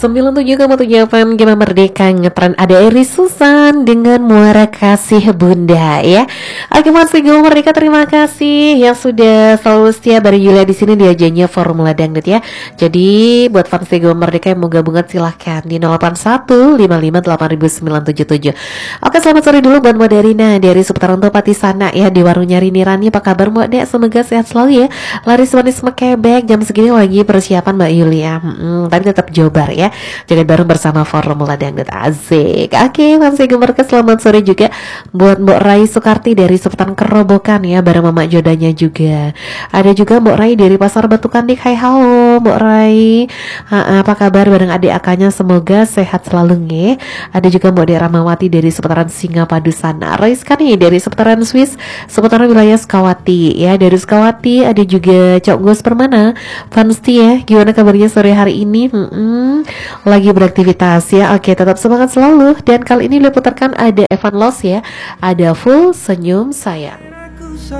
97,78 Gema Merdeka ngetren ada Eri Susan dengan Muara Kasih Bunda ya. Oke Mas Gema Merdeka, terima kasih yang sudah selalu setia dari Yulia di sini di ajanya Formula Dangdut ya. Jadi buat fans Gema Merdeka yang mau gabungan silahkan di 0815580977. Oke, selamat sore dulu buat Mbak Derina dari seputaran Topati sana ya, di warung nyari Nirani. Apa kabar Mbak Dek? Semoga sehat selalu ya. Laris manis mekebek jam segini lagi persiapan Mbak Yulia. Tapi tetap jobar ya. Jangan bareng bersama Formula Dangdut, asik. Oke, Fansi Gemerke selamat sore juga buat Mbak Rai Sukarti dari seputaran Kerobokan ya, bareng Mama Jodanya juga. Ada juga Mbak Rai dari Pasar Batu Kandik. Hai halo Mbak Rai. Apa kabar bareng adik akaknya, semoga sehat selalu nge. Ada juga Mbak Dek Ramawati dari seputaran Singapadu sana. Rais kan nih dari seputaran Swiss, seputaran wilayah Sukawati ya. Dari Sukawati ada juga Cok Gos Permana. Fansti ya, gimana kabarnya sore hari ini? Lagi beraktivitas ya. Oke, tetap semangat selalu. Dan kali ini diputarkan ada Evan Loss ya, ada Full Senyum Sayang.